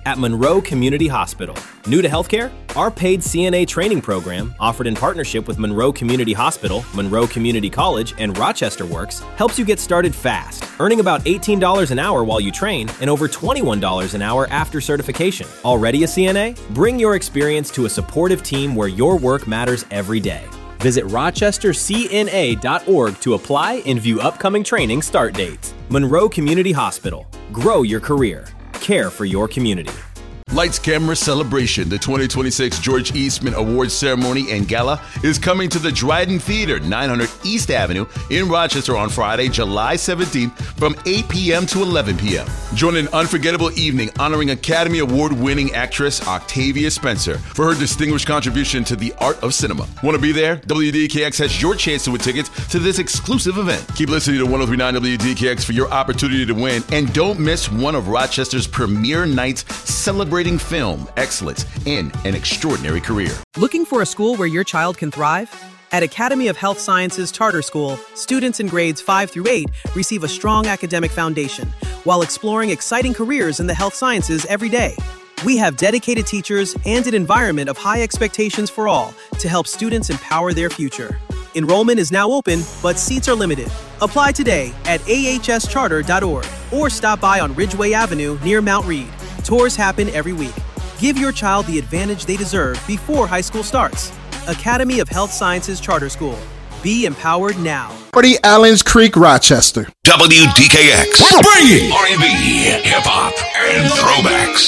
at Monroe Community Hospital. New to healthcare? Our paid CNA training program, offered in partnership with Monroe Community Hospital, Monroe Community College, and Rochester Works, helps you get started fast, earning about $18 an hour while you train and over $21 an hour after certification. Already a CNA? Bring your experience to a supportive team where your work matters every day. Visit rochestercna.org to apply and view upcoming training start dates. Monroe Community Hospital. Grow your career. Care for your community. Lights, Camera, Celebration, the 2026 George Eastman Awards Ceremony and Gala is coming to the Dryden Theater, 900 East Avenue in Rochester on Friday, July 17th from 8 p.m. to 11 p.m. Join an unforgettable evening honoring Academy Award-winning actress Octavia Spencer for her distinguished contribution to the art of cinema. Want to be there? WDKX has your chance to win tickets to this exclusive event. Keep listening to 103.9 WDKX for your opportunity to win, and don't miss one of Rochester's premier nights celebrating film excellence in an extraordinary career. Looking for a school where your child can thrive? At Academy of Health Sciences Charter School, students in grades 5 through 8 receive a strong academic foundation while exploring exciting careers in the health sciences every day. We have dedicated teachers and an environment of high expectations for all to help students empower their future. Enrollment is now open, but seats are limited. Apply today at ahscharter.org or stop by on Ridgeway Avenue near Mount Read. Tours happen every week. Give your child the advantage they deserve before high school starts. Academy of Health Sciences Charter School. Be empowered now. 40 Allens Creek, Rochester. WDKX. Bring it! R&B, hip-hop, and throwbacks.